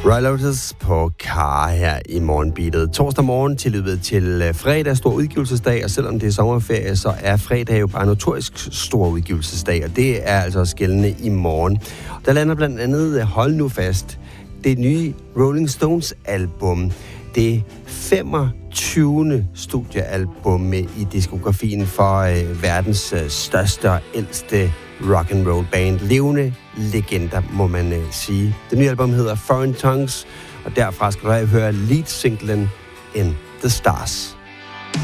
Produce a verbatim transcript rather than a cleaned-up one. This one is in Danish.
Royal Lotus på Car her i morgenbeatet. Torsdag morgen tilløbet til fredag, stor udgivelsesdag, og selvom det er sommerferie, så er fredag jo bare notorisk stor udgivelsesdag, og det er altså også gældende i morgen. Der lander blandt andet, hold nu fast, det nye Rolling Stones album. Det femogtyvende studiealbum i diskografien for øh, verdens øh, største og ældste rock and roll band. Levende legender, må man øh, sige. Det nye album hedder Foreign Tongues, og derfra skal du have høre lead singlen In the Stars.